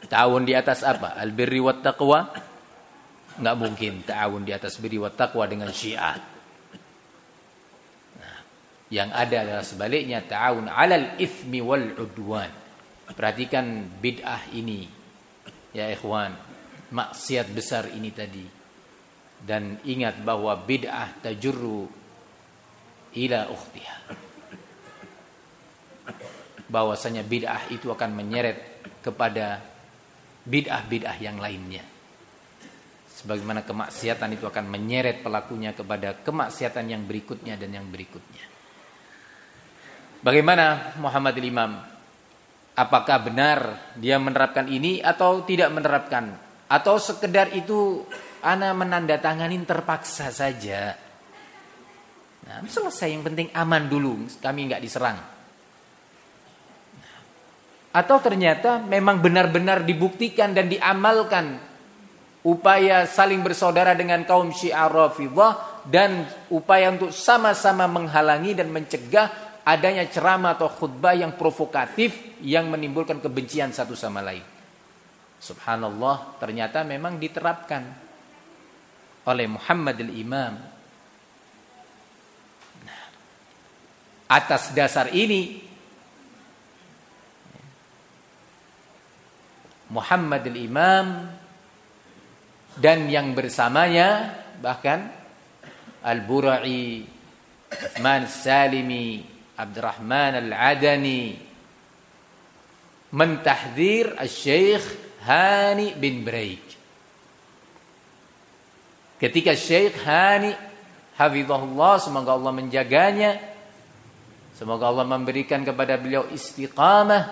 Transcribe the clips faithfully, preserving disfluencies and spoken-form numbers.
Ta'awun di atas apa? Al-birri wat taqwa? Enggak mungkin ta'awun di atas birri wat taqwa dengan Syiah. Nah, yang ada adalah sebaliknya, ta'awun 'alal itsmi wal 'udwan. Perhatikan bid'ah ini ya ikhwan, maksiat besar ini tadi. Dan ingat bahwa bid'ah tajurru ila ukhtiha. Bahwasanya bid'ah itu akan menyeret kepada bid'ah-bid'ah yang lainnya. Sebagaimana kemaksiatan itu akan menyeret pelakunya kepada kemaksiatan yang berikutnya dan yang berikutnya. Bagaimana Muhammad Imam? Apakah benar dia menerapkan ini atau tidak menerapkan? Atau sekedar itu ana menandatanganin terpaksa saja? Nah, selesai, yang penting aman dulu, kami enggak diserang. Atau ternyata memang benar-benar dibuktikan dan diamalkan upaya saling bersaudara dengan kaum Syiah Rafidhah dan upaya untuk sama-sama menghalangi dan mencegah adanya ceramah atau khutbah yang provokatif yang menimbulkan kebencian satu sama lain. Subhanallah, ternyata memang diterapkan oleh Muhammad al-Imam. Nah, atas dasar ini Muhammad al-Imam dan yang bersamanya, bahkan Al-Bura'i, Uthman Salimi, Abdurrahman Al-Adani, mentahdzir Al-Syekh Hani bin Braik. Ketika Syekh Hani hafizahullah, semoga Allah menjaganya, semoga Allah memberikan kepada beliau istiqamah,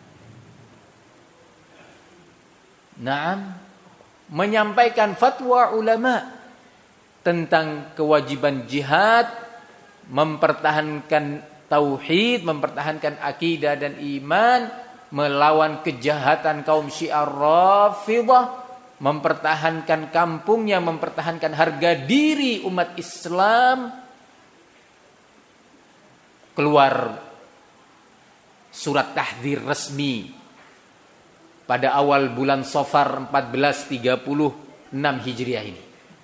Naam, menyampaikan fatwa ulama tentang kewajiban jihad, mempertahankan tauhid, mempertahankan akidah dan iman, melawan kejahatan kaum Syiah Rafidhah, mempertahankan kampungnya, mempertahankan harga diri umat Islam. Keluar surat tahdzir resmi pada awal bulan Safar empat belas tiga puluh enam Hijriah ini.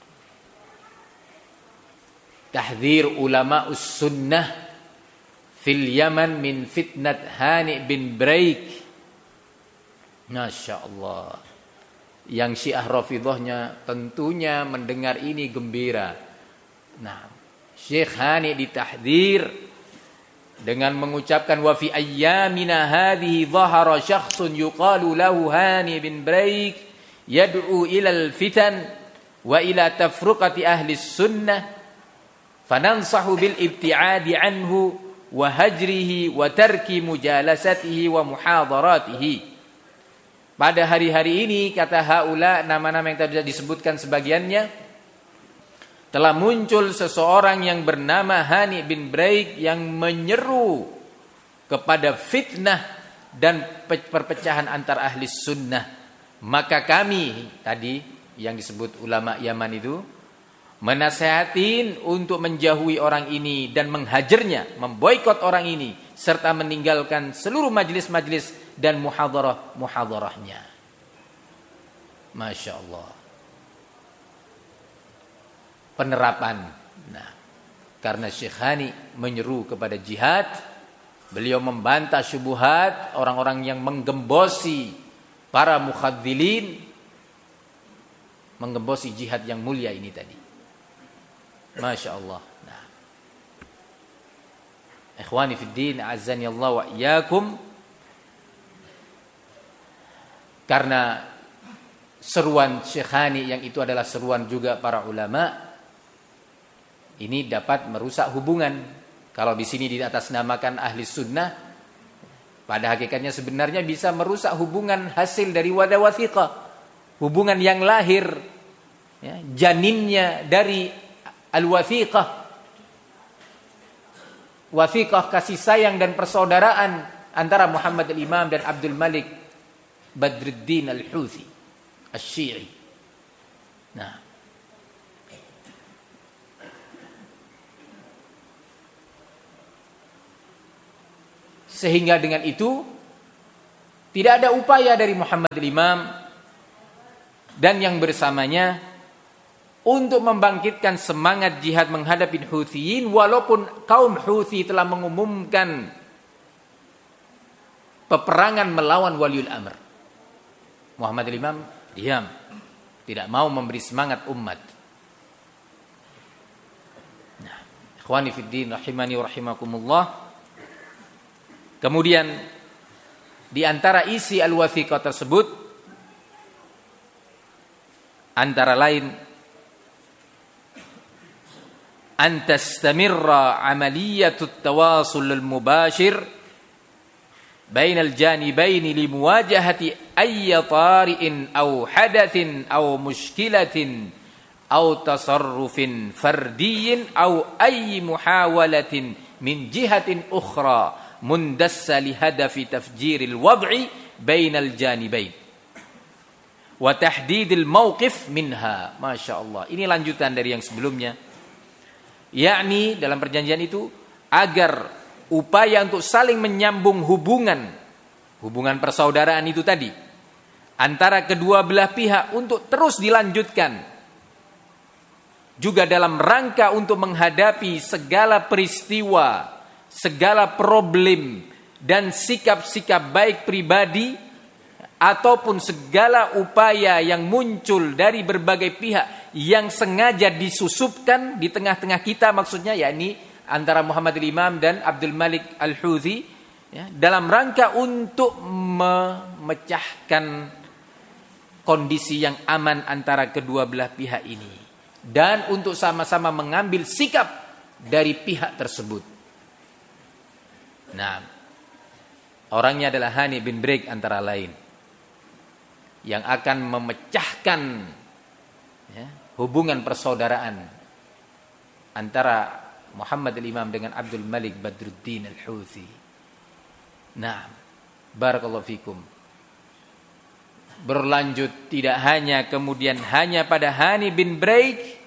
Tahdzir ulama us-sunnah fil Yaman min fitnat Hani bin Braik. Masya Allah. Yang Syiah Rafidhahnya tentunya mendengar ini gembira. Nah, Syekh Hani ditahdzir dengan mengucapkan wa fi ayyamina hadhihi dhahara syakhsun yuqalu lahu Hani bin Braik yad'u ila al-fitan wa ila tafruqati ahli sunnah fanansahu bil ibti'adi anhu wa hajrihi wa tarki mujalasatihi wa muhadaratihi. Pada hari-hari ini, kata haula, nama-nama yang tadi disebutkan sebagiannya, telah muncul seseorang yang bernama Hani bin Braik yang menyeru kepada fitnah dan perpecahan antar ahli sunnah. Maka kami tadi yang disebut ulama Yaman itu menasihatin untuk menjauhi orang ini dan menghajarnya, memboikot orang ini, serta meninggalkan seluruh majlis-majlis dan muhadarah-muhadarahnya. Masya Allah. Penerapan. Nah, karena Syekh Hani menyeru kepada jihad, beliau membantah syubhat orang-orang yang menggembosi para mukhadzilin, menggembosi jihad yang mulia ini tadi. Masya Allah. Nah, ikhwani fid din, azani Allah wa iyyakum. Karena seruan Syekh Hani yang itu adalah seruan juga para ulama, ini dapat merusak hubungan. Kalau di sini diatasnamakan ahli sunnah, pada hakikatnya sebenarnya bisa merusak hubungan hasil dari wadah wathiqah, hubungan yang lahir, ya, janinnya dari al-wathiqah, wathiqah kasih sayang dan persaudaraan antara Muhammad al-Imam dan Abdul Malik Badruddin al-Houthi Asy-Syi'i. Nah, sehingga dengan itu Tidak ada upaya dari Muhammad Imam dan yang bersamanya untuk membangkitkan semangat jihad menghadapi Houtsiyin, walaupun kaum Houthi telah mengumumkan peperangan melawan waliul amr. Muhammad Imam diam, tidak mau memberi semangat umat. Nah, ikhwani fiddin rahimani wa rahimakumullah. Kemudian di antara isi al-wathiqah tersebut antara lain an tastamirra amaliyatut tawasul al-mubashir bainal janibaini limuwajahati ayyi tari'in aw hadathin aw mushkilatin aw tasarrufin fardiyyin aw ayyi muhawalatin min jihatin ukhra mundassa li hadafi tafjiril wad'i bainal janibain wa tahdidil mawqif minha. Masya Allah, ini lanjutan dari yang sebelumnya, yakni dalam perjanjian itu agar upaya untuk saling menyambung hubungan hubungan persaudaraan itu tadi antara kedua belah pihak untuk terus dilanjutkan, juga dalam rangka untuk menghadapi segala peristiwa, segala problem dan sikap-sikap baik pribadi ataupun segala upaya yang muncul dari berbagai pihak yang sengaja disusupkan di tengah-tengah kita, maksudnya yakni antara Muhammad Imam dan Abdul Malik Al-Houthi, ya, dalam rangka untuk memecahkan kondisi yang aman antara kedua belah pihak ini dan untuk sama-sama mengambil sikap dari pihak tersebut. Nah, orangnya adalah Hani bin Break antara lain, yang akan memecahkan, ya, hubungan persaudaraan antara Muhammad Imam dengan Abdul Malik Badruddin Al-Houthi. Nah, barakallahu fikum. Berlanjut tidak hanya kemudian hanya pada Hani bin Break,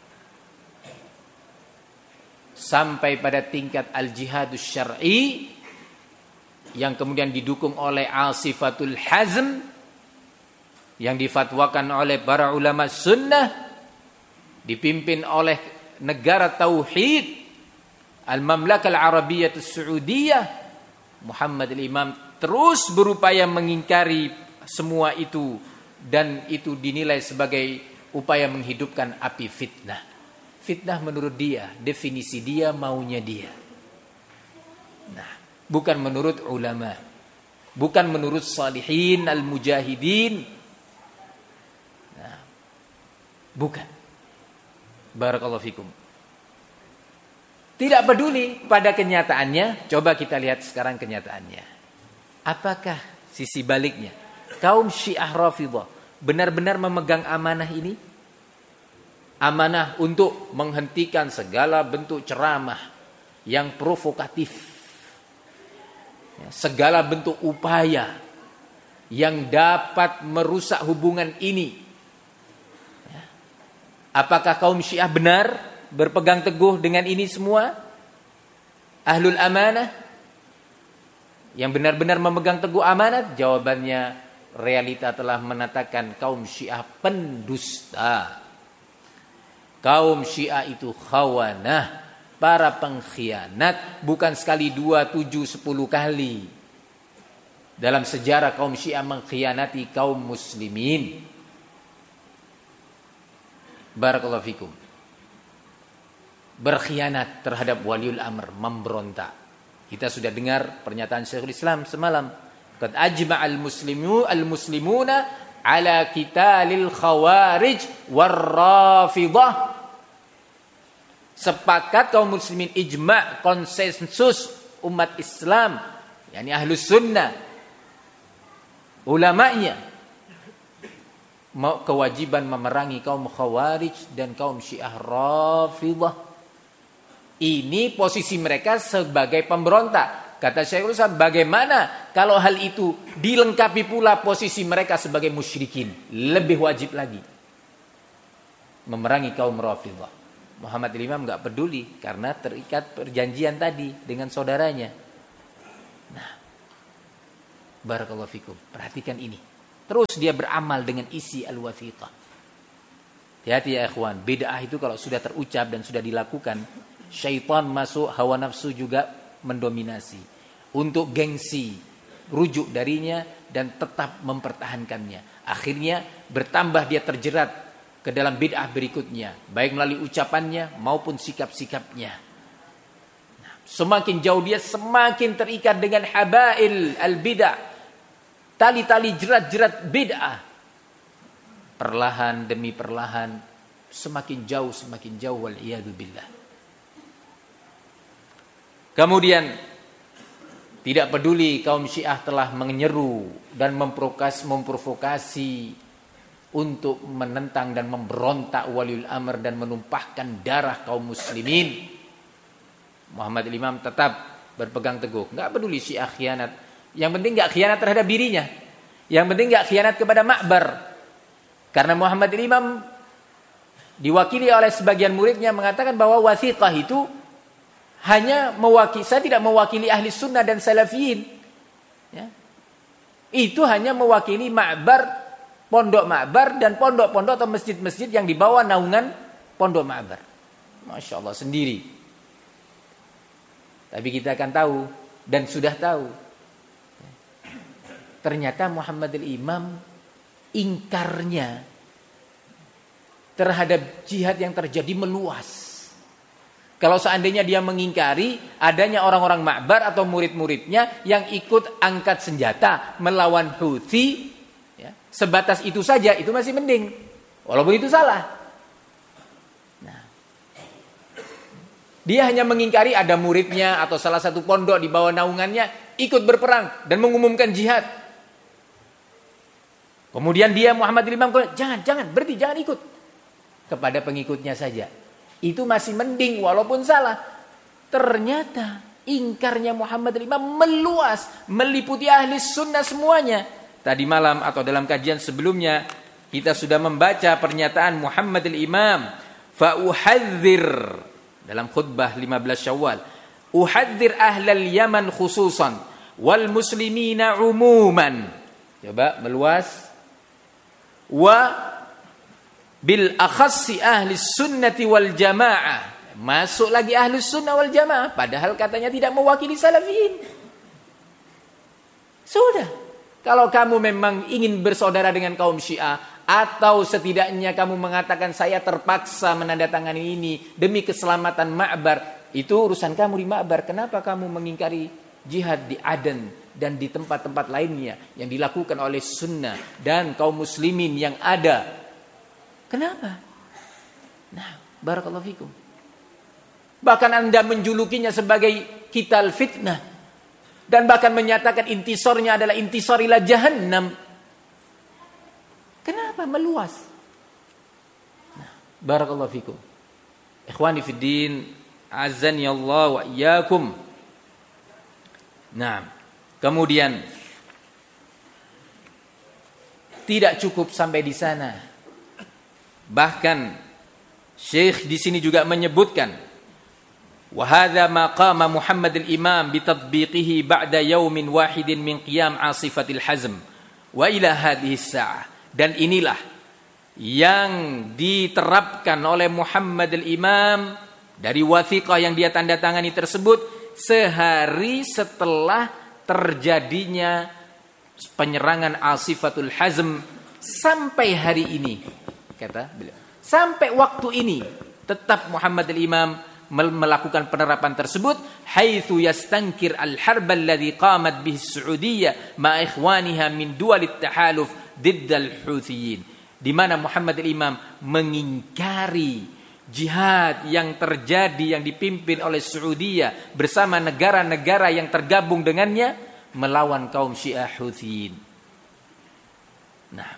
sampai pada tingkat al-jihadus syar'i yang kemudian didukung oleh Asifatul Hazm yang difatwakan oleh para ulama sunnah, dipimpin oleh negara tauhid Al-Mamlakah Al-Arabiyyah As-Saudiyah. Muhammad Imam terus berupaya mengingkari semua itu, dan itu dinilai sebagai upaya menghidupkan api fitnah. Fitnah menurut dia, definisi dia, maunya dia. Nah, bukan menurut ulama, bukan menurut salihin al-mujahidin. Nah, bukan. Barakallahu fikum. Tidak peduli pada kenyataannya. Coba kita lihat sekarang kenyataannya. Apakah sisi baliknya? Kaum Syiah Rafidhah benar-benar memegang amanah ini? Amanah untuk menghentikan segala bentuk ceramah yang provokatif, segala bentuk upaya yang dapat merusak hubungan ini. Apakah kaum Syiah benar berpegang teguh dengan ini semua? Ahlul amanah yang benar-benar memegang teguh amanat? Jawabannya, realita telah menatakan kaum Syiah pendusta. Kaum Syiah itu khawanah, para pengkhianat, bukan sekali, dua, tujuh, sepuluh kali. Dalam sejarah kaum Syiah mengkhianati kaum muslimin. Barakallahu fikum. Berkhianat terhadap waliul amr, memberontak. Kita sudah dengar pernyataan Syekhul Islam semalam. Qad ajma'al muslimu al-muslimuna ala qitalil khawarij war-rafidhah. Sepakat kaum muslimin, ijma', konsensus umat Islam, yakni ahlus sunnah, ulama'nya, kewajiban memerangi kaum khawarij dan kaum Syiah Rafidhah. Ini posisi mereka sebagai pemberontak. Kata Syekhul Islam, bagaimana kalau hal itu dilengkapi pula posisi mereka sebagai musyrikin? Lebih wajib lagi memerangi kaum Rafidhah. Muhammad Imam enggak peduli karena terikat perjanjian tadi dengan saudaranya. Nah, Barakallahu fikum. Perhatikan ini. Terus dia beramal dengan isi al-wathiqah. Hati-hati ya ikhwan. Bid'ah itu kalau sudah terucap dan sudah dilakukan, syaitan masuk, hawa nafsu juga mendominasi. Untuk gengsi, rujuk darinya dan tetap mempertahankannya. Akhirnya bertambah dia terjerat ke dalam bid'ah berikutnya. Baik melalui ucapannya maupun sikap-sikapnya. Semakin jauh dia semakin terikat dengan habail al-bid'ah. Tali-tali jerat-jerat bid'ah. Perlahan demi perlahan semakin jauh semakin jauh wal-iyadu billah. Kemudian tidak peduli kaum Syiah telah menyeru dan memprovokasi, memprovokasi untuk menentang dan memberontak waliul amr dan menumpahkan darah kaum muslimin. Muhammad Imam tetap berpegang teguh. Enggak peduli Syiah khianat. Yang penting enggak khianat terhadap dirinya. Yang penting enggak khianat kepada Ma'bar. Karena Muhammad Imam diwakili oleh sebagian muridnya mengatakan bahwa wathiqah itu hanya mewakili, saya tidak mewakili ahli sunnah dan salafiyin. Ya. Itu hanya mewakili Ma'bar, pondok Ma'bar dan pondok-pondok atau masjid-masjid yang dibawa naungan pondok Ma'bar. Masya Allah sendiri. Tapi kita akan tahu dan sudah tahu. Ternyata Muhammad al-Imam ingkarnya terhadap jihad yang terjadi meluas. Kalau seandainya dia mengingkari adanya orang-orang Ma'bar atau murid-muridnya yang ikut angkat senjata melawan Houthi, ya, sebatas itu saja itu masih mending. Walaupun itu salah. Dia hanya mengingkari ada muridnya atau salah satu pondok di bawah naungannya ikut berperang dan mengumumkan jihad. Kemudian dia Muhammad Imam jangan, jangan, berhenti, jangan ikut. Kepada pengikutnya saja. Itu masih mending walaupun salah. Ternyata ingkarnya Muhammad Imam meluas, meliputi ahli sunnah semuanya. Tadi malam atau dalam kajian sebelumnya kita sudah membaca pernyataan Muhammad Imam. Fa'uhadzir. Dalam khutbah lima belas Syawal, uhadzir ahlal Yaman khususan wal muslimina umuman. Coba meluas. Wa bil akhassi ahli sunnati wal jamaah. Masuk lagi ahli sunnah wal jamaah padahal katanya tidak mewakili salafiyin. Sudah. Kalau kamu memang ingin bersaudara dengan kaum Syiah atau setidaknya kamu mengatakan saya terpaksa menandatangani ini demi keselamatan Ma'bar, itu urusan kamu di Ma'bar. Kenapa kamu mengingkari jihad di Aden dan di tempat-tempat lainnya yang dilakukan oleh sunnah dan kaum muslimin yang ada? Kenapa? Nah, barakallahu fikum. Bahkan Anda menjulukinya sebagai kital fitnah dan bahkan menyatakan intisornya adalah intisor ila jahannam. Kenapa meluas? Nah, barakallahu fikum. Ikhwani fid din, azani Allah wa iyyakum. Nah, kemudian tidak cukup sampai di sana. Bahkan Syekh di sini juga menyebutkan wa hadza ma qama Muhammad al-Imam bi tatbiqihi ba'da yaumin wahidin min qiyam asifatil hazm wa ila hadhihi as-sa'ah. Dan inilah yang diterapkan oleh Muhammad al-Imam dari wathiqah yang dia tanda tangani tersebut sehari setelah terjadinya penyerangan Asifatul Hazm sampai hari ini. Kata beliau, sampai waktu ini tetap Muhammad al-Imam melakukan penerapan tersebut, haitsu yastankir al-harb alladhi qamat bihi as-Saudiyyah ma ikhwaniha min duwalit tahaluf didd al-Houthiyyin, di mana Muhammad al-Imam mengingkari jihad yang terjadi yang dipimpin oleh Saudiyah bersama negara-negara yang tergabung dengannya melawan kaum Syiah Houthiyyin. Nah,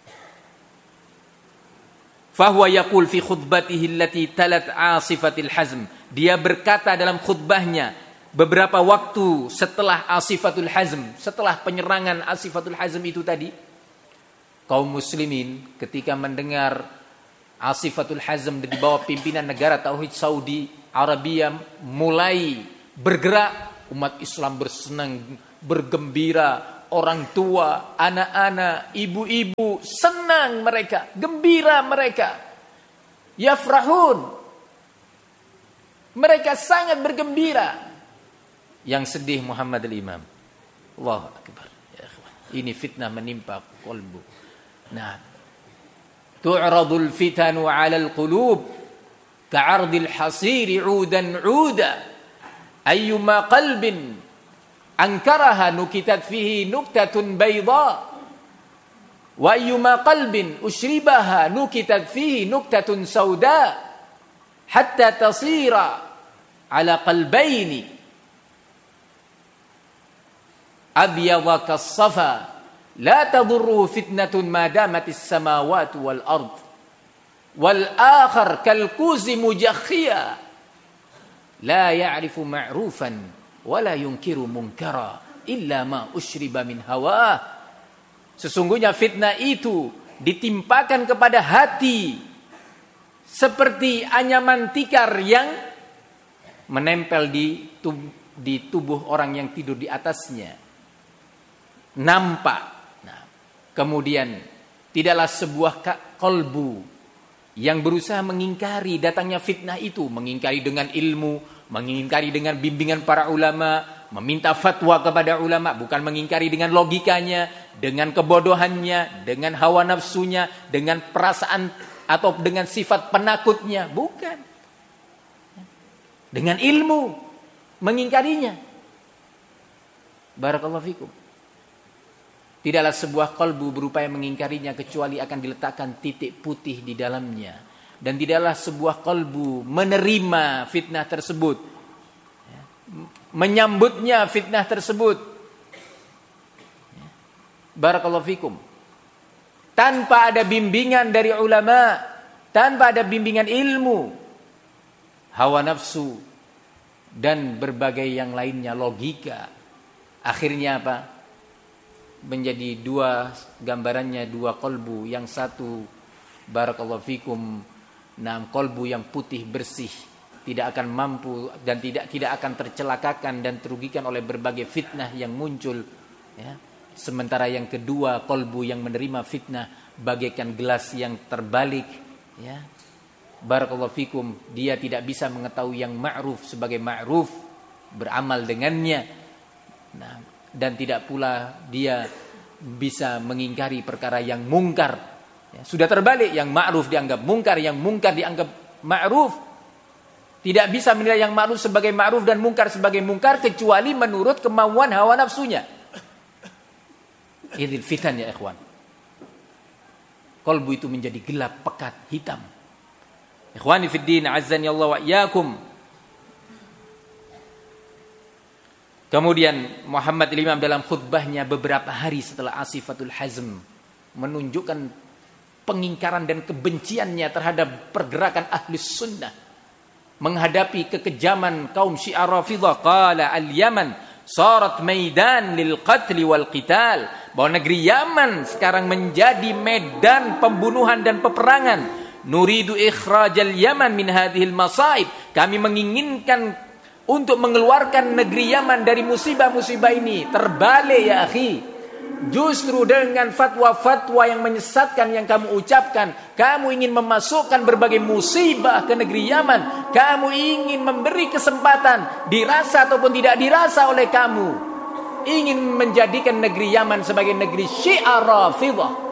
fahuwa yaqul fi khutbatihi allati talat Asifatil Hazm, dia berkata dalam khutbahnya beberapa waktu setelah Asifatul Hazm, setelah penyerangan Asifatul Hazm itu tadi, kaum muslimin ketika mendengar Asifatul Hazm di bawah pimpinan negara Tauhid Saudi Arabia mulai bergerak, umat Islam bersenang, bergembira, orang tua, anak-anak, ibu-ibu, senang mereka, gembira mereka. Yafrahun. Mereka sangat bergembira. Yang sedih Muhammad al-Imam. Allahu Akbar. Ya ikhwan. Ini fitnah menimpa qalbu. Nah, tu'radul fitanu 'alal qulub ka'ardil hasiri 'udan 'uda. Ayyuma qalbin ankaraha nukitat fihi nuktatun bayda. Wa ayyuma qalbin ushribaha nukitat fihi nuktatun sauda. Hatta tasira 'ala qalbaini abyadha kas-safa la tadurruhu fitnatun ma damatis samawati wal ard wal akhar kal kuzi mujakhiya la ya'rifu ma'rufan wa la yunkiru munkara illa ma ushriba min hawa. Sesungguhnya fitnah itu ditimpakan kepada hati seperti anyaman tikar yang menempel di tubuh, di tubuh orang yang tidur di atasnya. Nampak. Nah, kemudian tidaklah sebuah kalbu yang berusaha mengingkari datangnya fitnah itu, mengingkari dengan ilmu, mengingkari dengan bimbingan para ulama, meminta fatwa kepada ulama, bukan mengingkari dengan logikanya, dengan kebodohannya, dengan hawa nafsunya, dengan perasaan atau dengan sifat penakutnya, bukan. Dengan ilmu mengingkarinya. Barakallahu fikum. Tidaklah sebuah kalbu berupaya mengingkarinya kecuali akan diletakkan titik putih di dalamnya. Dan tidaklah sebuah kalbu menerima fitnah tersebut, menyambutnya fitnah tersebut. Barakallahu fikum. Tanpa ada bimbingan dari ulama, tanpa ada bimbingan ilmu, hawa nafsu, dan berbagai yang lainnya, logika. Akhirnya apa? Menjadi dua gambarannya, dua kolbu. Yang satu barakallahu fikum, nah kolbu yang putih bersih, tidak akan mampu dan tidak tidak akan tercelakakan dan terugikan oleh berbagai fitnah yang muncul, ya. Sementara yang kedua kolbu yang menerima fitnah bagaikan gelas yang terbalik, ya. Barakallahu fikum, dia tidak bisa mengetahui yang ma'ruf sebagai ma'ruf, beramal dengannya. Nah, dan tidak pula dia bisa mengingkari perkara yang mungkar. Ya, sudah terbalik, yang ma'ruf dianggap mungkar, yang mungkar dianggap ma'ruf. Tidak bisa menilai yang ma'ruf sebagai ma'ruf dan mungkar sebagai mungkar kecuali menurut kemauan hawa nafsunya. Idil fitan ya ikhwan. Qalbu itu menjadi gelap, pekat, hitam. Ikhwani fid din, azzani Allah wa iyyakum. Kemudian Muhammad al-Imam dalam khutbahnya beberapa hari setelah Asifatul Hazm menunjukkan pengingkaran dan kebenciannya terhadap pergerakan ahli sunnah menghadapi kekejaman kaum Syiah Rafidhah. Qala al-Yaman sarat maidan lil qatl wal qital, bahwa negeri Yaman sekarang menjadi medan pembunuhan dan peperangan. Nuridu ikhrajal Yaman min hadhil masaib, kami menginginkan untuk mengeluarkan negeri Yaman dari musibah-musibah ini. Terbalik ya akhi, justru dengan fatwa-fatwa yang menyesatkan yang kamu ucapkan, kamu ingin memasukkan berbagai musibah ke negeri Yaman. Kamu ingin memberi kesempatan, dirasa ataupun tidak dirasa oleh kamu, ingin menjadikan negeri Yaman sebagai negeri Syiah Rafidhah,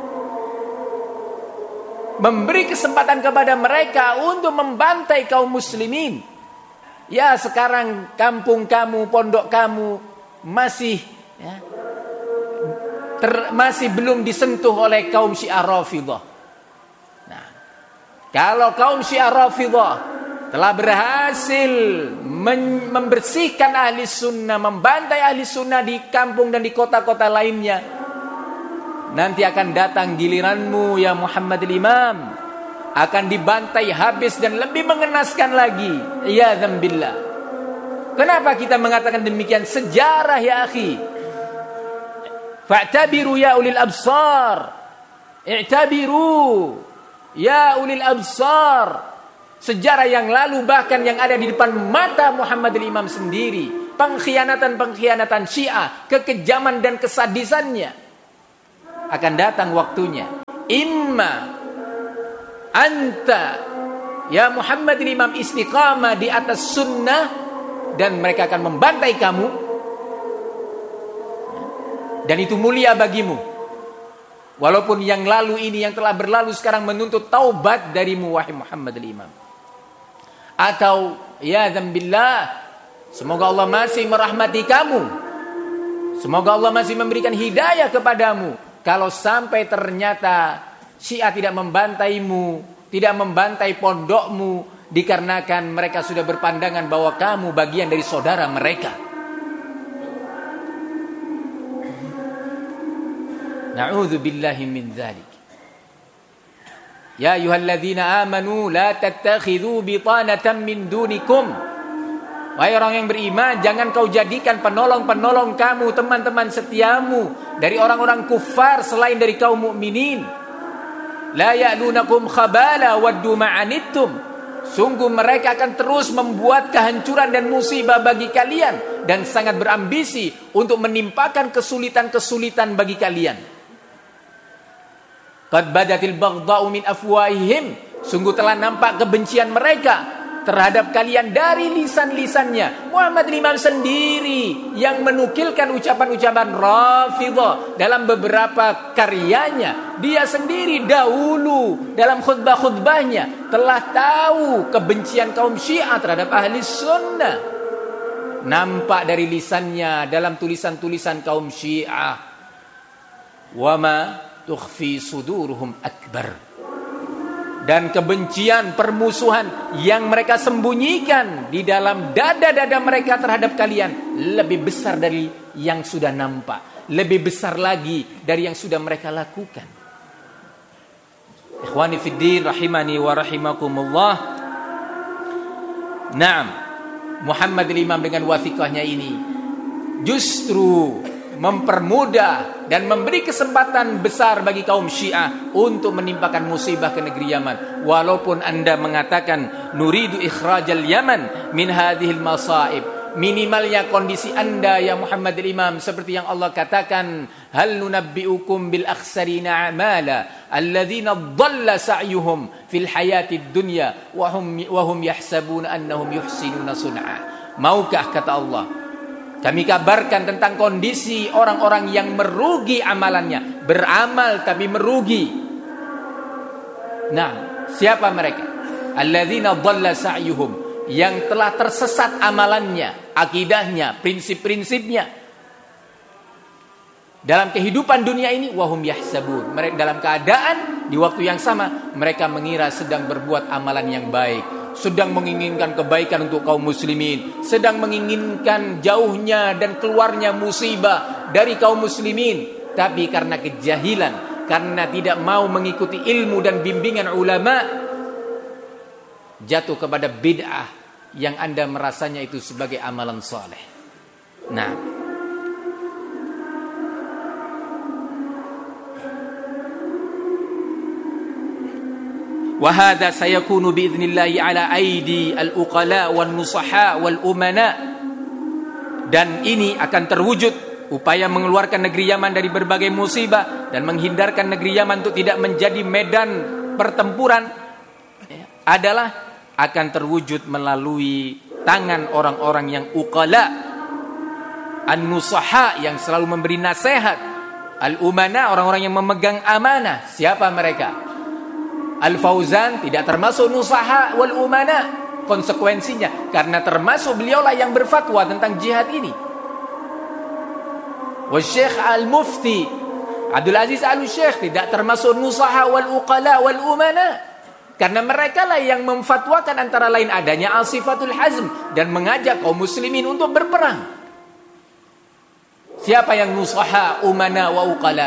memberi kesempatan kepada mereka untuk membantai kaum muslimin. Ya, sekarang kampung kamu, pondok kamu masih ya, ter, masih belum disentuh oleh kaum Syiah Rafidhah. Nah, kalau kaum Syiah Rafidhah telah berhasil men, membersihkan ahli sunnah, membantai ahli sunnah di kampung dan di kota-kota lainnya, nanti akan datang giliranmu ya Muhammad al-Imam, akan dibantai habis dan lebih mengenaskan lagi. Ya dzambillah. Kenapa kita mengatakan demikian? Sejarah ya akhi. Fa'tabiru ya ulil absar. I'tabiru ya ulil absar. Sejarah yang lalu bahkan yang ada di depan mata Muhammad al-Imam sendiri pengkhianatan-pengkhianatan Syiah, kekejaman dan kesadisannya. Akan datang waktunya. Imma anta ya Muhammad Imam istiqamah di atas sunnah dan mereka akan membantai kamu, dan itu mulia bagimu. Walaupun yang lalu ini, yang telah berlalu sekarang menuntut taubat darimu wahai Muhammad Imam. Atau ya dzambillah, semoga Allah masih merahmati kamu, semoga Allah masih memberikan hidayah kepadamu. Kalau sampai ternyata Syiah tidak membantaimu, tidak membantai pondokmu, dikarenakan mereka sudah berpandangan bahwa kamu bagian dari saudara mereka. Na'udzu billahi min dzalik. Ya ayyuhalladzina amanu la tattakhidhu bitanatan min dunikum. Wahai orang yang beriman, jangan kau jadikan penolong-penolong kamu, teman-teman setiamu dari orang-orang kufar selain dari kaum mukminin. La ya'lunakum khabala waddu ma'anittum. Sungguh mereka akan terus membuat kehancuran dan musibah bagi kalian dan sangat berambisi untuk menimpakan kesulitan-kesulitan bagi kalian. Qad badatil baghdha'u min afwahihim. Sungguh telah nampak kebencian mereka terhadap kalian dari lisan-lisannya. Muhammad Imam sendiri yang menukilkan ucapan-ucapan Rafidhah dalam beberapa karyanya. Dia sendiri dahulu dalam khutbah-khutbahnya telah tahu kebencian kaum Syiah terhadap ahli sunnah. Nampak dari lisannya dalam tulisan-tulisan kaum Syiah. Wa ma tukhfi suduruhum akbar. Dan kebencian, permusuhan yang mereka sembunyikan di dalam dada-dada mereka terhadap kalian lebih besar dari yang sudah nampak, lebih besar lagi dari yang sudah mereka lakukan. Ikhwani fiddin rahimani wa rahimakumullah. Naam, Muhammad Imam dengan wathiqahnya ini justru mempermudah dan memberi kesempatan besar bagi kaum Syiah untuk menimpakan musibah ke negeri Yaman. Walaupun Anda mengatakan nuridu ikhrajal Yaman min hadhil masaib, minimalnya kondisi Anda ya Muhammad Imam seperti yang Allah katakan, hal nunabbiukum bil akhsarina a'mala alladzina dhalla sa'yuhum fil hayatid dunya wa hum wa hum yahsabuna annahum yuhsinuna sun'a. Maukah, kata Allah, kami kabarkan tentang kondisi orang-orang yang merugi amalannya, beramal tapi merugi. Nah, siapa mereka? Alladzina dhalla sa'yuhum, yang telah tersesat amalannya, akidahnya, prinsip-prinsipnya dalam kehidupan dunia ini. Wahum yahsabun, mereka dalam keadaan di waktu yang sama mereka mengira sedang berbuat amalan yang baik, sedang menginginkan kebaikan untuk kaum muslimin, sedang menginginkan jauhnya dan keluarnya musibah dari kaum muslimin. Tapi karena kejahilan, karena tidak mau mengikuti ilmu dan bimbingan ulama, jatuh kepada bid'ah yang Anda merasanya itu sebagai amalan soleh. Nah, wahada sayakunu biidnillahi ala aidi al-uqala wal nusaha wal umana. Dan ini akan terwujud upaya mengeluarkan negeri Yaman dari berbagai musibah dan menghindarkan negeri Yaman untuk tidak menjadi medan pertempuran adalah akan terwujud melalui tangan orang-orang yang uqala, an-nusaha yang selalu memberi nasihat, al-umana orang-orang yang memegang amanah. Siapa mereka? Al-Fauzan tidak termasuk nusaha wal umana, konsekuensinya karena termasuk beliaulah yang berfatwa tentang jihad ini. Wa Syekh Al-Mufti Abdul Aziz Al-Syekh tidak termasuk nusaha wal uqala wal umana, karena mereka lah yang memfatwakan antara lain adanya al-sifatul hazm dan mengajak kaum muslimin untuk berperang. Siapa yang nusaha, umana wa uqala?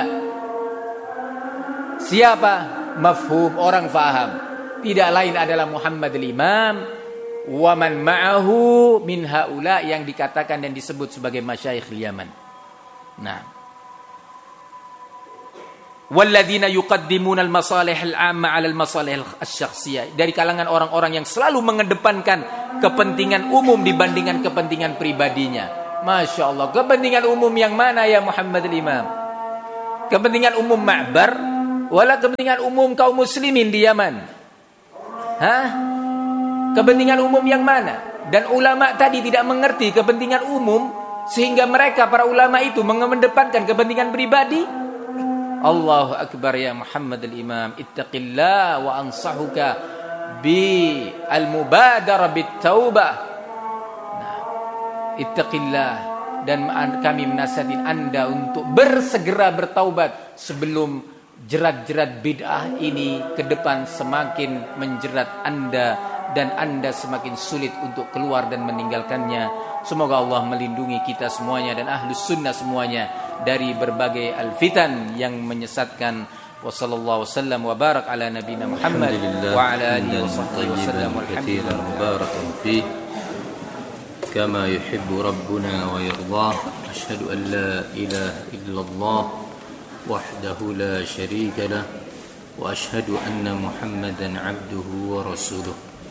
Siapa? Mafhum, orang faham. Tidak lain adalah Muhammad Imam wa man ma'ahu min haula yang dikatakan dan disebut sebagai masyayikh Yaman. Nah, walladzina yuqaddimuna al-masalih al-'amma 'ala al-masalih asy-syakhsiyah, dari kalangan orang-orang yang selalu mengedepankan kepentingan umum dibandingkan kepentingan pribadinya. Masya Allah, kepentingan umum yang mana ya Muhammad al-Imam? Kepentingan umum Ma'bar wala kepentingan umum kaum muslimin di Yaman? Hah? Kepentingan umum yang mana? Dan ulama tadi tidak mengerti kepentingan umum, sehingga mereka para ulama itu mengedepankan kepentingan pribadi. Allahu Akbar ya Muhammad al-Imam, ittaqillah wa ansahuka bi al-mubadarah bit taubah. Nah, ittaqillah, dan kami menasihatin Anda untuk bersegera bertaubat sebelum jerat-jerat bid'ah ini ke depan semakin menjerat Anda dan Anda semakin sulit untuk keluar dan meninggalkannya. Semoga Allah melindungi kita semuanya dan ahlus sunnah semuanya dari berbagai al-fitan yang menyesatkan. Wa sallallahu wasallam wa barak ala nabiyina Muhammad wa ala alihi wa sahbihi wasallam walhamdulillah mubarakan fi kama yuhibbu rabbuna wa yardah. Asyhadu an la ilaha illallah wahdahu la syarika lah wa asyhadu anna Muhammadan abduhu wa rasuluh.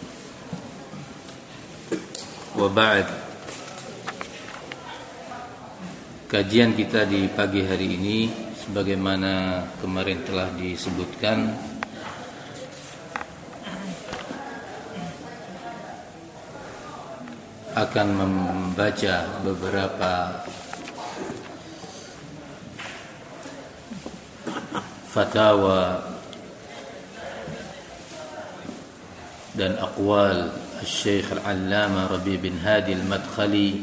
Wa ba'd. Kajian kita di pagi hari ini sebagaimana kemarin telah disebutkan akan membaca beberapa fatwa dan aqwal Syekh Al-Allamah Rabi' bin Hadi Al-Madkhali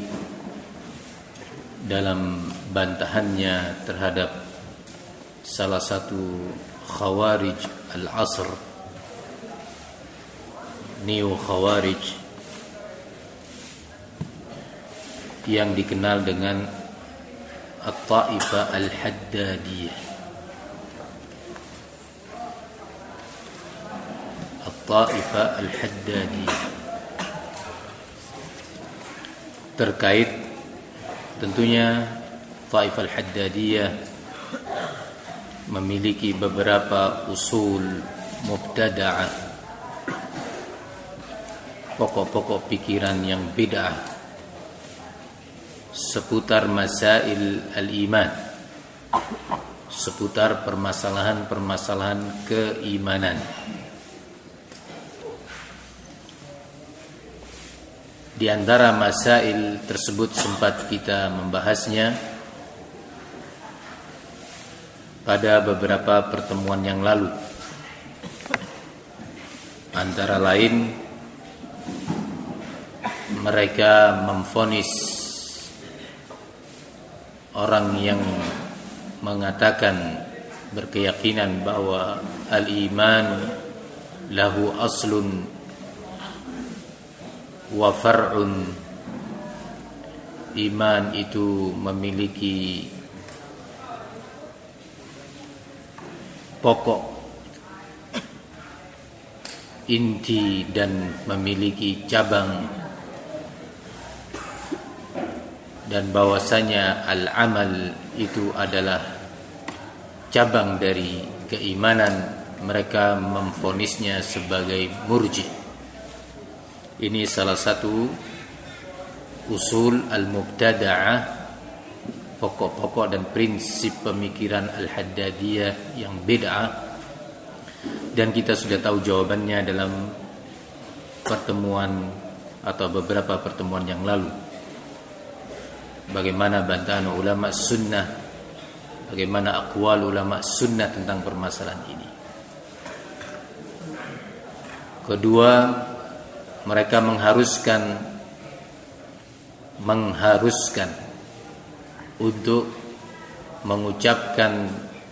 dalam bantahannya terhadap salah satu khawarij al-asr, neo khawarij yang dikenal dengan At-Taifah Al-Haddadiyah. At-Taifah Al-Haddadiyah terkait tentunya Taifah Al-Haddadiyah memiliki beberapa usul mubtada'ah, pokok-pokok pikiran yang bid'ah seputar masail al-iman, seputar permasalahan-permasalahan keimanan. Di antara masail tersebut sempat kita membahasnya pada beberapa pertemuan yang lalu. Antara lain, mereka memvonis orang yang mengatakan berkeyakinan bahwa al-iman lahu aslun wa far'un, iman itu memiliki pokok, inti, dan memiliki cabang, dan bahwasanya al-amal itu adalah cabang dari keimanan. Mereka memvonisnya sebagai murji'. Ini salah satu usul al-mubtada'ah, pokok-pokok dan prinsip pemikiran al-Haddadiyah yang bid'ah, dan kita sudah tahu jawabannya dalam pertemuan atau beberapa pertemuan yang lalu. Bagaimana bantahan ulama sunnah, bagaimana aqwal ulama sunnah tentang permasalahan ini. Kedua, mereka mengharuskan mengharuskan untuk mengucapkan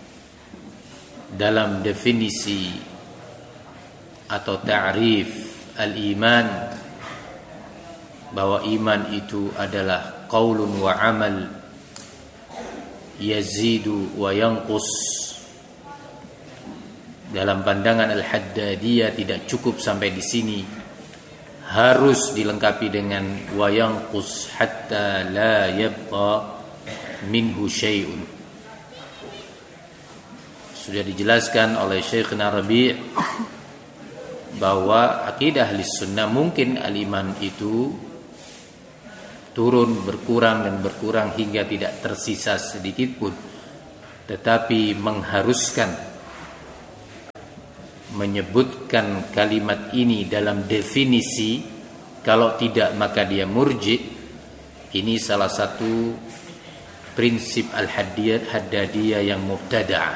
dalam definisi atau ta'rif al-iman bahwa iman itu adalah qaulun wa amal yazidu wa yanqus. Dalam pandangan al-Haddadiyah tidak cukup sampai di sini, harus dilengkapi dengan wa yanqus hatta la yabqa minhu syai'un, sudah dijelaskan oleh Syekhna Rabi' bahwa akidah ahli sunnah mungkin al-iman itu turun, berkurang dan berkurang hingga tidak tersisa sedikit pun, tetapi mengharuskan menyebutkan kalimat ini dalam definisi, kalau tidak maka dia murji. Ini salah satu prinsip al-Haddadiyah yang mubtada'ah.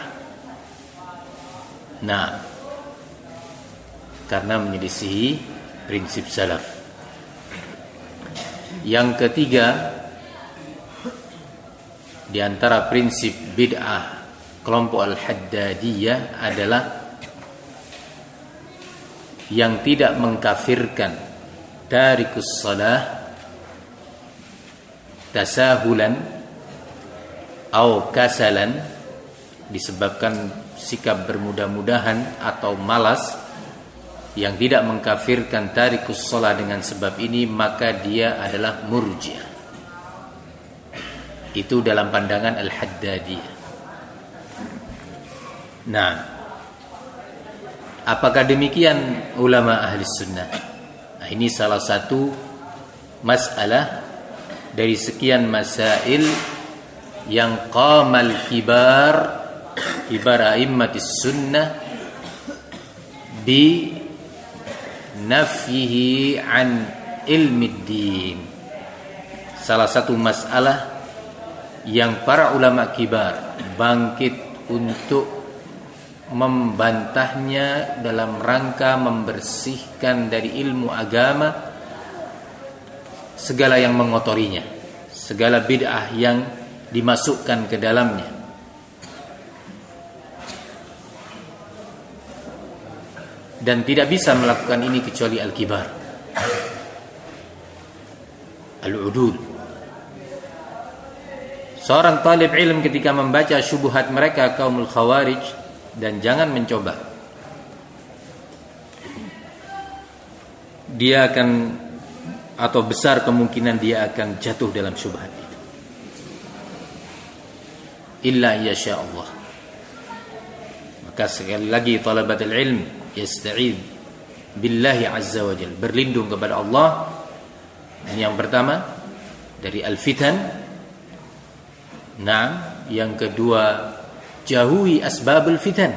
Nah, karena menyelisihi prinsip salaf. Yang ketiga, di antara prinsip bid'ah kelompok al-Haddadiyah adalah yang tidak mengkafirkan tarikus shalah tasahulan atau kasalan, disebabkan sikap bermudah-mudahan atau malas, yang tidak mengkafirkan tarikus shalah dengan sebab ini, maka dia adalah murji'ah. Itu dalam pandangan al-Haddadiyah. Nah, apakah demikian ulama ahli sunnah? Nah, ini salah satu masalah dari sekian masail yang qamal kibar kibar a'immatis sunnah bi nafyihi an ilmi din. Salah satu masalah yang para ulama kibar bangkit untuk membantahnya dalam rangka membersihkan dari ilmu agama segala yang mengotorinya, segala bid'ah yang dimasukkan ke dalamnya. Dan tidak bisa melakukan ini kecuali al-kibar, al-udul. Seorang talib ilm ketika membaca syubhat mereka kaumul khawarij, dan jangan mencoba, dia akan, atau besar kemungkinan dia akan jatuh dalam syubhat itu. Illa yasha Allah. Maka sekali lagi talabatul ilm yasta'id billahi azza wa jalla, berlindung kepada Allah. Ini yang pertama dari al-fitan. Nah, yang kedua, jauhi asbabul fitan.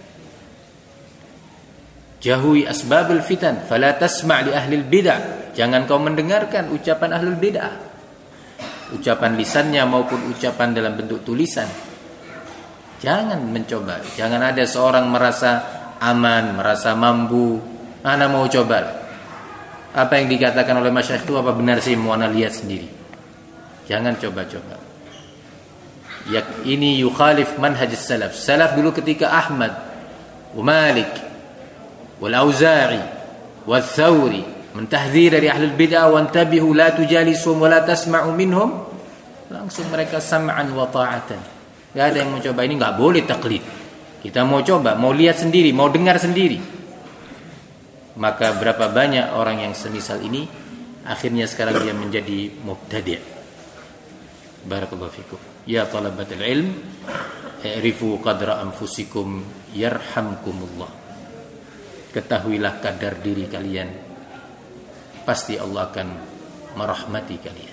Jauhi asbabul fitan. Fala tasma' li ahli bid'ah. Jangan kau mendengarkan ucapan ahlul bid'ah, ucapan lisannya maupun ucapan dalam bentuk tulisan. Jangan mencoba. Jangan ada seorang merasa aman, merasa mampu, ana mau coba. Apa yang dikatakan oleh masyayikh itu apa benar sih, mau ana lihat sendiri. Jangan coba-coba. Ya, ini yukhalif manhaj salaf. Salaf dulu ketika Ahmad wa Malik wal Auza'i wal Thawri mentahdzir dari ahlul bid'ah, wa antabihu la tujalisuhum wa la tasma'u minhum, langsung mereka sam'an wa ta'atan. Enggak ada yang mau coba. Ini enggak boleh taklid. Kita mau coba, mau lihat sendiri, mau dengar sendiri. Maka berapa banyak orang yang semisal ini akhirnya sekarang dia menjadi mubtadi'. Barakallahu fikum. Ya talabatul ilm, i'rifu qadra anfusikum yarhamkumullah. Ketahuilah kadar diri kalian, pasti Allah akan merahmati kalian.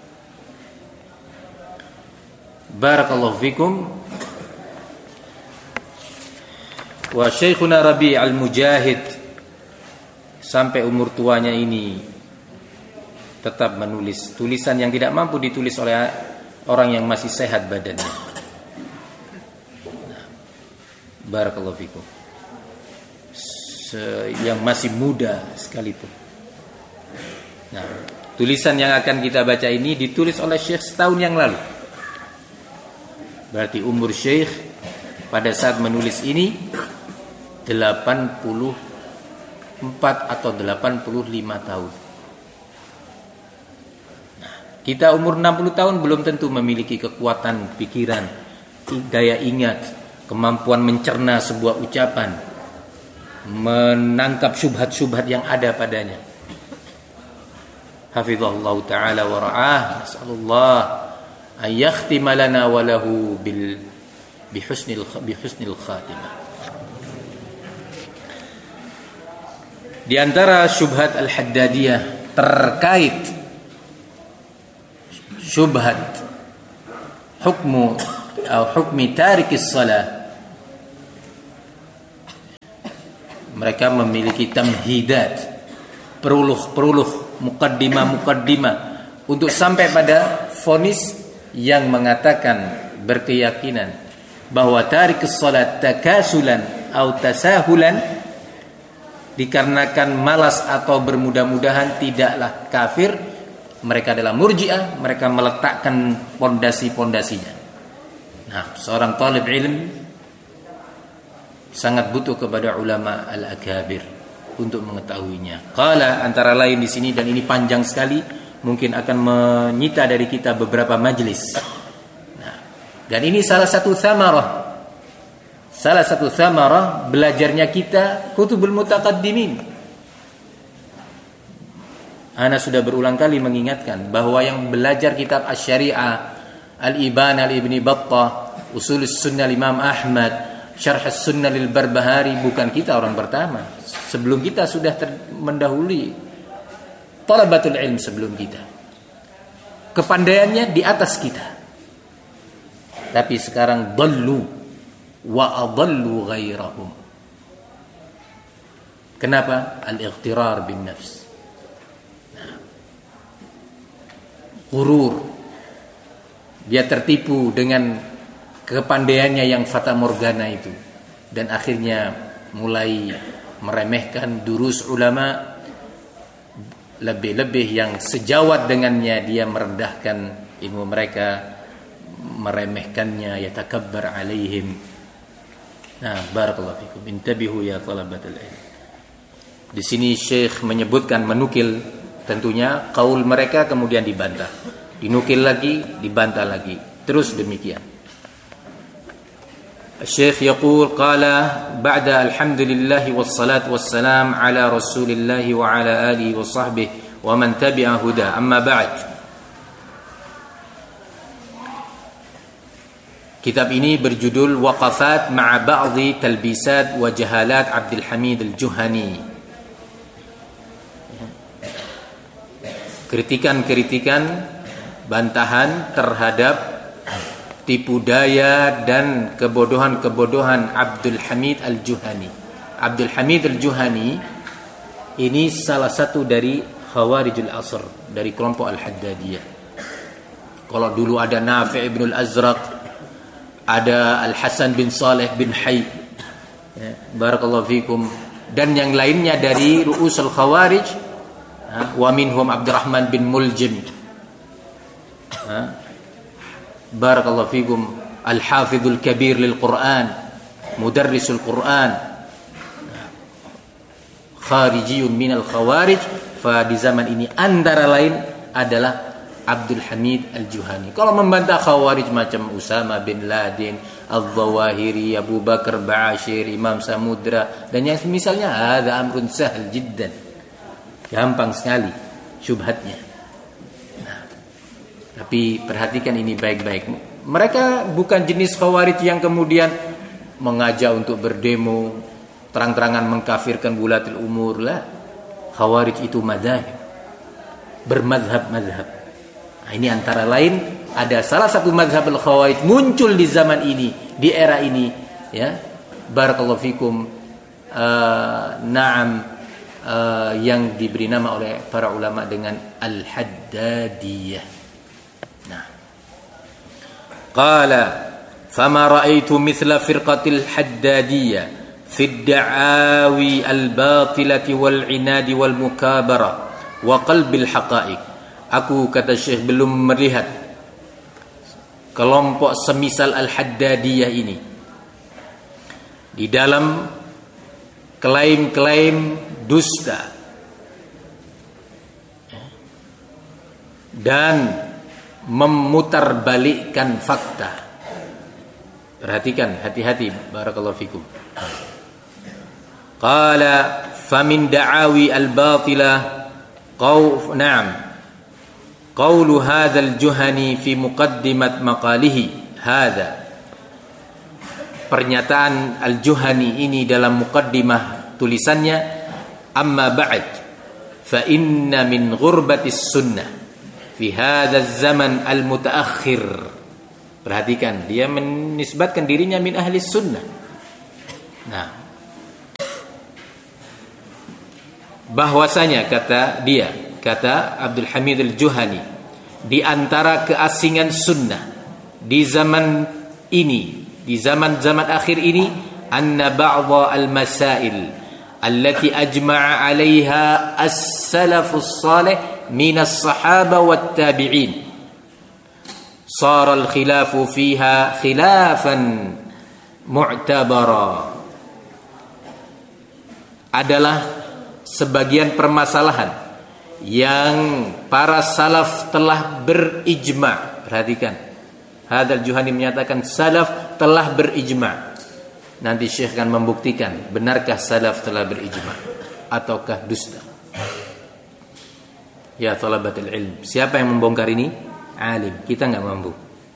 Barakallahu fikum. Wa Syekhuna Rabi' al-Mujahid sampai umur tuanya ini tetap menulis tulisan yang tidak mampu ditulis oleh orang yang masih sehat badannya. Nah, barakallahu fikum. Yang masih muda sekalipun. Nah, tulisan yang akan kita baca ini ditulis oleh Syekh setahun yang lalu. Berarti umur Syekh pada saat menulis ini delapan puluh empat atau delapan puluh lima tahun. Nah, kita umur enam puluh tahun belum tentu memiliki kekuatan pikiran, daya ingat, kemampuan mencerna sebuah ucapan, menangkap syubhat-syubhat yang ada padanya. Hafizallahu ta'ala wa ra'ah. Nasallallahu an yakhtima lana wa lahu bil bihusnil bihusnil khatimah. Di antara syubhat al-Haddadiyah terkait syubhat hukmu atau hukmi tarikis salah, mereka memiliki tamhidat, peruluh-peruluh, mukaddimah-mukaddimah untuk sampai pada vonis yang mengatakan, berkeyakinan bahwa tarikus salat takasulan atau tasahulan, dikarenakan malas atau bermudah-mudahan, tidaklah kafir. Mereka adalah murji'ah, mereka meletakkan pondasi-pondasinya. Nah, seorang talib ilm sangat butuh kepada ulama al-akabir untuk mengetahuinya. Qala, antara lain di sini, dan ini panjang sekali, mungkin akan menyita dari kita beberapa majlis. Nah, dan ini salah satu thamarah, salah satu thamarah belajarnya kita kutubul mutaqaddimin. Ana sudah berulang kali mengingatkan bahwa yang belajar kitab Asy-Syari'ah, Al-Ibana al-Ibni Battah, Ushulus Sunnah Imam Ahmad, Syarh Sunnah lil Barbahari, bukan kita orang pertama. Sebelum kita sudah ter- mendahului talabatul ilm sebelum kita. Kepandaiannya di atas kita. Tapi sekarang dallu wa adallu ghairahum. Kenapa? Al-ightirar bin nafs. Ghurur. Dia tertipu dengan kepandaiannya yang fata morgana itu, dan akhirnya mulai meremehkan durus ulama, lebih-lebih yang sejawat dengannya dia merendahkan ilmu mereka, meremehkannya, yatakabbar alaihim. Nah, barakallahu fikum, intabihu ya talabatul ilm. Di sini Syekh menyebutkan, menukil tentunya qaul mereka, kemudian dibantah, dinukil lagi, dibantah lagi, terus demikian. الشيخ يقول قال بعد الحمد لله والصلاة والسلام على رسول الله وعلى آله وصحبه ومن تبع هداه أما بعد. Kitab ini berjudul Waqafat ma'a ba'dhi talbisat wa jahalat Abdul Hamid Al-Juhani. Kritikan-kritikan, bantahan terhadap tipu daya dan kebodohan-kebodohan Abdul Hamid Al-Juhani. Abdul Hamid Al-Juhani ini salah satu dari Khawarijul Asr, dari kelompok Al-Haddadiyah. Kalau dulu ada Nafi' ibn Al-Azraq, ada Al-Hasan bin Saleh bin Hayy, ya, barakallahu fikum, dan yang lainnya dari Ru'usul Khawarij, wa minhum Abdurrahman bin Muljim, ha? Barakallahu fikum, Al-Hafidhul Kabir lil Quran, Mudarrisul Quran, kharijiyun minal khawarij. Fa di zaman ini antara lain adalah Abdul Hamid Al-Juhani. Kalau membantah khawarij macam Usama bin Laden, Al-Zawahiri, Abu Bakar Ba'asyir, Imam Samudra, dan yang misalnya, hadza amrun sahl jiddan, gampang sekali syubhatnya. Tapi perhatikan ini baik-baik. Mereka bukan jenis khawarij yang kemudian mengajak untuk berdemo, terang-terangan mengkafirkan wulatul umur lah. Khawarij itu madzhab, bermadhab-madhab. Nah, ini antara lain ada salah satu madhab al-khawarij muncul di zaman ini, di era ini, ya. Barakallahu fikum. Uh, Naam, uh, yang diberi nama oleh para ulama dengan Al-Haddadiyah. قال فما رأيت مثل فرقة الحدادية في الدعاوي الباطلة والعناد والمكابرة وقلب الحقائق. Aku, kata Syekh, belum melihat kelompok semisal Al-Haddadiyah ini di dalam klaim-klaim dusta dan memutarbalikkan fakta. Perhatikan, hati-hati, barakallahu fikum. Qala famin da'awi al-batilah qaw na'am qawlu hadha al-Juhani fi muqaddimat maqalihi hadha pernyataan Al-Juhani ini dalam muqaddimah tulisannya, amma ba'd fa inna min ghurbatis sunnah fi hadha zaman al-mutaakhir. Perhatikan, dia menisbatkan dirinya min ahli sunnah. Nah, bahwasanya kata dia, kata Abdul Hamid Al-Juhani, di antara keasingan sunnah di zaman ini, di zaman-zaman akhir ini, anna ba'dha al-masail allati ajma'a 'alayha as-salafus salih min as-sahaba wat tabi'in sara al-khilafu fiha khilafan mu'tabara. Adalah sebagian permasalahan yang para salaf telah berijma'. Perhatikan, Hadzal Juhani menyatakan salaf telah berijma'. Nanti Syekh akan membuktikan benarkah salaf telah berijma' ataukah dusta. Ya talabatul ilm, siapa yang membongkar ini? Alim. Kita enggak mampu.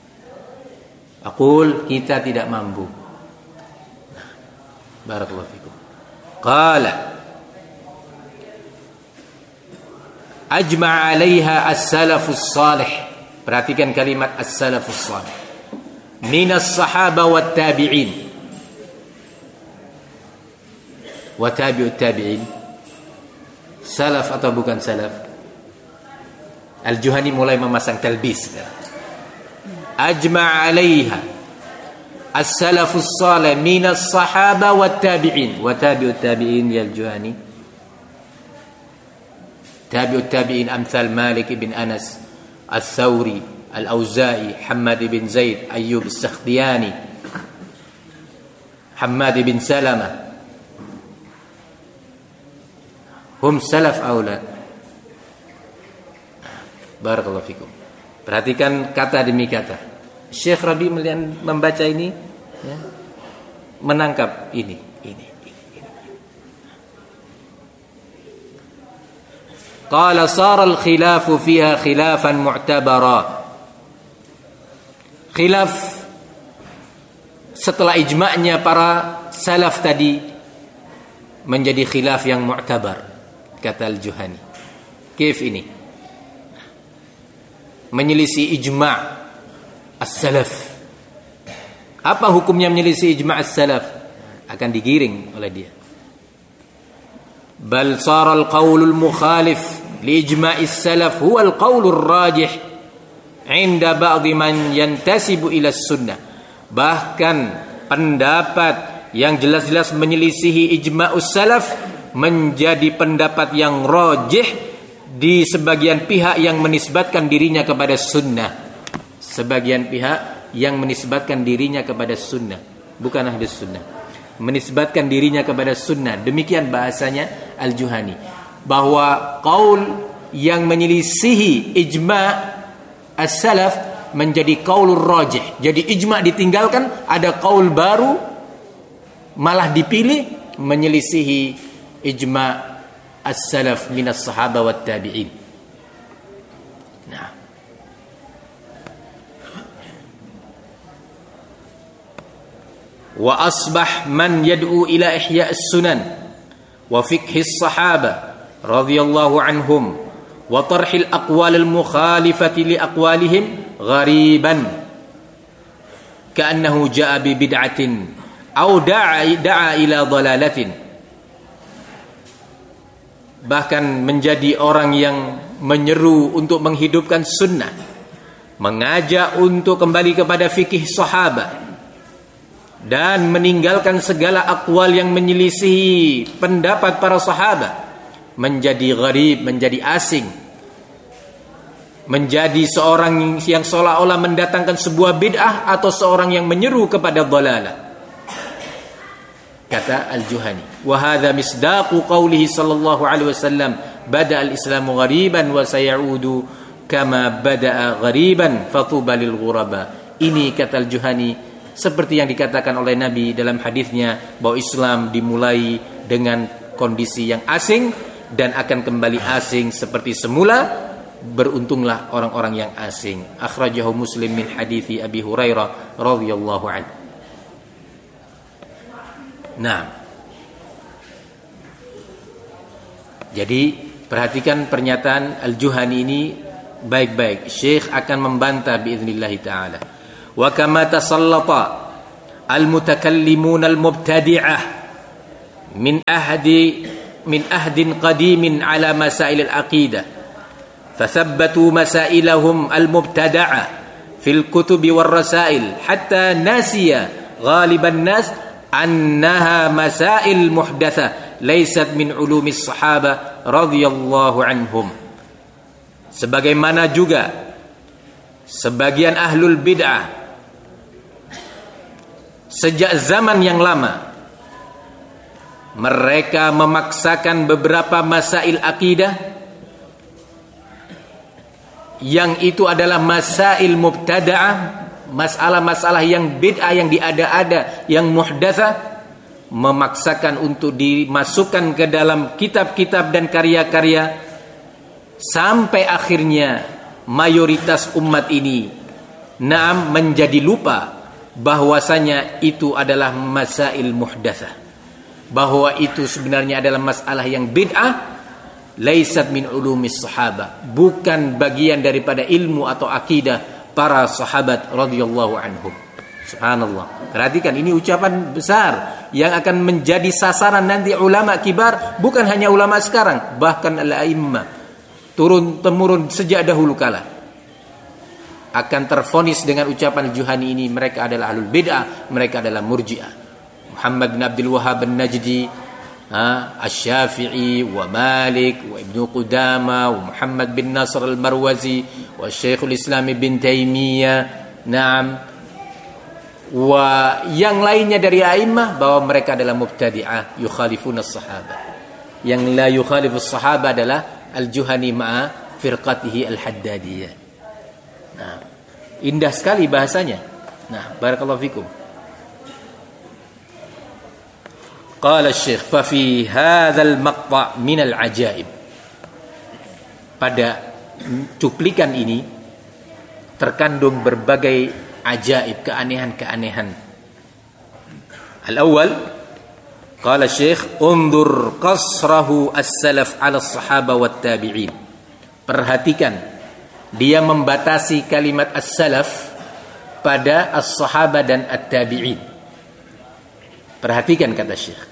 Aqul, kita tidak mampu. Barakallahu fikum. Qala ajma'a 'alaiha as-salafus salih. Perhatikan kalimat as-salafus salih. Minas sahaba wat tabi'in. Wa tabi'ut tabi'in. Salaf atau bukan salaf? Al-Juhani mulai memasang talbis. Ajma'a 'alaiha as-salafus salih minas sahaba wat tabi'in. Wa tabi'ut tabi'in ya Al-Juhani. Tabi'ut tabi'in amsal Malik bin Anas, الثوري الأوزاعي حماد بن زيد أيوب السختياني حماد بن سلمة هم سلف أو لا؟ Barakallahu fikum. Perhatikan kata demi kata. Syekh Rabi membaca ini, ya, menangkap ini, ini, ini, ini. Qala sara al-khilafu fiha khilafan mu'tabara. Khilaf setelah ijma'nya para salaf tadi menjadi khilaf yang mu'tabar, kata Al-Juhani. Kif ini? Menyelisih ijma' as-salaf. Apa hukumnya menyelisih ijma' as-salaf? Akan digiring oleh dia. Bal sara al-qawlul mukhalif لإجماع السلف هو القول الراجح عند بعض من ينتسب إلى السنة. Bahkan pendapat yang jelas-jelas menyelisihi ijma'us salaf menjadi pendapat yang rajih di sebagian pihak yang menisbatkan dirinya kepada sunnah. Sebagian pihak yang menisbatkan dirinya kepada sunnah, bukan ahli sunnah, menisbatkan dirinya kepada sunnah. Demikian bahasanya Al-Juhani, bahwa qaul yang menyelisihi ijma' as-salaf menjadi qaulur rajih. Jadi ijma' ditinggalkan, ada qaul baru malah dipilih menyelisihi ijma' as-salaf minas sahaba wat tabi'in. Nah, wa asbah man yad'u ila ihya' as-sunan wa fiqh as-sahaba radhiyallahu anhum wa tarhil aqwal al-mukhalifati li aqwalihim ghariban ka'annahu ja'a bi bid'atin aw da'a da'a ila dhalalatin. Bahkan menjadi orang yang menyeru untuk menghidupkan sunnah, mengajak untuk kembali kepada fikih sahabat, dan meninggalkan segala akwal yang menyelisihi pendapat para sahabat, menjadi gharib, menjadi asing, menjadi seorang yang seolah-olah mendatangkan sebuah bid'ah atau seorang yang menyeru kepada dhalalah. Kata Al-Juhani, wa hadza misdaqu qawlihi sallallahu alaihi wasallam, bada al-islamu ghariban wa sayaudu kama bada'a ghariban fatuba lil ghuraba. Ini kata Al-Juhani seperti yang dikatakan oleh Nabi dalam hadisnya, bahwa Islam dimulai dengan kondisi yang asing dan akan kembali asing seperti semula. Beruntunglah orang-orang yang asing. Akhrajahu Muslim min hadithi Abi Hurairah radhiyallahu anhu. Nah, jadi perhatikan pernyataan Al-Juhani ini baik-baik. Syekh akan membantah biiznillah taala. Wa kama tasallata al-mutakallimun al-mubtadi'ah min ahdi min ahdin qadimin ala masail al-aqidah fathabbatu masailahum al-mubtada'ah fil kutubi war rasail hatta nasiya ghaliban nas annaha masail muhdatsah laysat min ulumis sahaba radhiyallahu anhum. Sebagaimana juga sebagian ahlul bid'ah sejak zaman yang lama mereka memaksakan beberapa masail akidah yang itu adalah masail mubtada'ah, masalah-masalah yang bid'ah, yang diada-ada, yang muhdatsah, memaksakan untuk dimasukkan ke dalam kitab-kitab dan karya-karya, sampai akhirnya mayoritas umat ini naam menjadi lupa bahwasanya itu adalah masail muhdatsah, bahwa itu sebenarnya adalah masalah yang bid'ah, laisat min ulumis sahabah, bukan bagian daripada ilmu atau akidah para sahabat radhiyallahu anhum. Subhanallah. Perhatikan, ini ucapan besar yang akan menjadi sasaran nanti ulama kibar, bukan hanya ulama sekarang, bahkan al-a'immah turun temurun sejak dahulu kala akan terfonis dengan ucapan Juhani ini. Mereka adalah ahlul bid'ah, mereka adalah murji'ah. Muhammad bin Abdul Wahhab an-Najdi, Asy-Syafi'i wa Malik wa Ibnu Qudamah wa Muhammad bin Nasr al-Marwazi wa Syekhul Islam Ibn Taimiyah, na'am, wa yang lainnya dari a'immah, bahwa mereka adalah mubtadi'ah yukhalifuna as-sahabah. Yang la yukhalifu as-sahabah adalah Al-Juhani ma'a firqatihi al-Haddadiyah. Nah, indah sekali bahasanya. Nah, barakallahu fikum. Qala Syekh fa fi hadzal maqta' min al-ajaib. Pada cuplikan ini terkandung berbagai ajaib, keanehan-keanehan. Al-awwal, qala Syekh undur qasrahu as-salaf 'ala as-sahaba wat tabi'in. Perhatikan, dia membatasi kalimat as-salaf pada as-sahaba dan at-tabi'in. Perhatikan kata Syekh.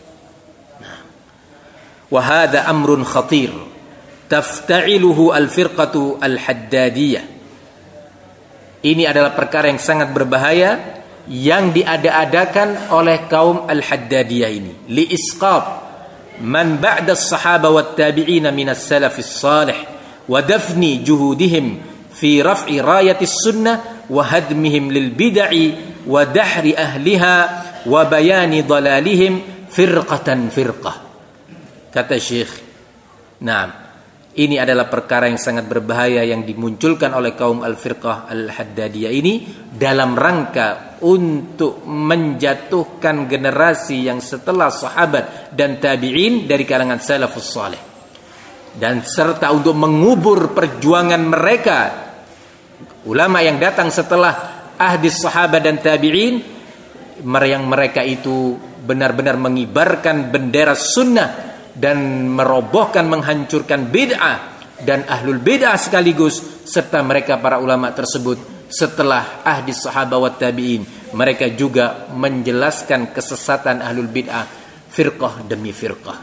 Wa hadha amrun khatir tafta'iluhu al-firqatu al-haddadiyah. Ini adalah perkara yang sangat berbahaya yang diada-adakan oleh kaum al-Haddadiyah ini, li isqat man ba'da as-sahaba wat tabi'in min as-salaf as-salih wa dafni juhudihim fi raf'i rayati as-sunnah wa hadmihim lil bid'i wa dahri ahliha wa bayani dalalihim firqatan firqah. Kata Syekh, nah, ini adalah perkara yang sangat berbahaya yang dimunculkan oleh kaum al-firqah al-Haddadiyah ini dalam rangka untuk menjatuhkan generasi yang setelah sahabat dan tabi'in dari kalangan salafus salih, dan serta untuk mengubur perjuangan mereka, ulama yang datang setelah ahdi sahabat dan tabi'in, yang mereka itu benar-benar mengibarkan bendera sunnah dan merobohkan, menghancurkan bid'ah dan ahlul bid'ah sekaligus, serta mereka para ulama tersebut setelah ahdi sahabat wa tabi'in, mereka juga menjelaskan kesesatan ahlul bid'ah firqah demi firqah.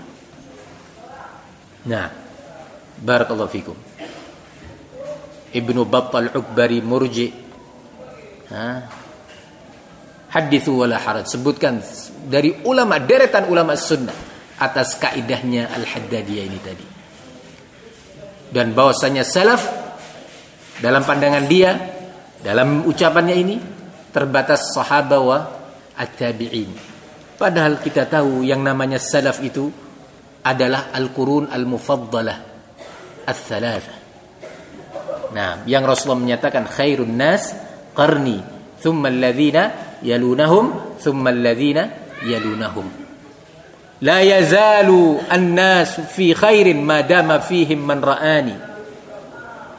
Nah, barakallahu fikum. Ibnu Battal Ukbari murji, ha, hadithu wala haraj, sebutkan dari ulama, deretan ulama sunnah atas kaidahnya al-Haddadiyah ini tadi, dan bahwasanya salaf dalam pandangan dia, dalam ucapannya ini terbatas sahabat wa at-tabi'in. Padahal kita tahu yang namanya salaf itu adalah al-qurun al-mufaddalah ats-tsalatsa. Nah, yang Rasulullah menyatakan khairun nas qarni thumma alladhina yalunahum thumma alladhina yalunahum. La yazalu an-nas fi khairin ma dama fihim man ra'ani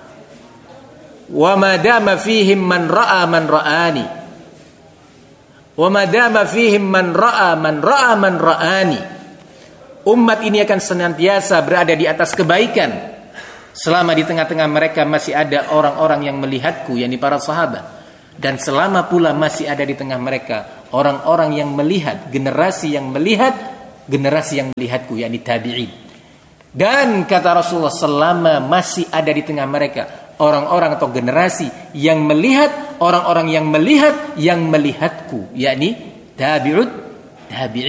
wa ma dama fihim man ra'a man ra'ani. Wa madama fihim man ra'a man ra'a man ra'ani. Umat ini akan senantiasa berada di atas kebaikan selama di tengah-tengah mereka masih ada orang-orang yang melihatku, yakni para sahabat, dan selama pula masih ada di tengah mereka orang-orang yang melihat, generasi yang melihat, generasi yang melihatku, yakni tabi'in. Dan kata Rasulullah, selama masih ada di tengah mereka orang-orang atau generasi yang melihat, orang-orang yang melihat yang melihatku, yakni tabi'ut tabi'in.